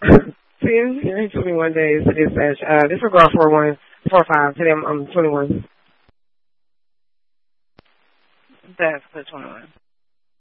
10, 21 days to dispatch. This is girl 4145. Today I'm 21. That's the 21.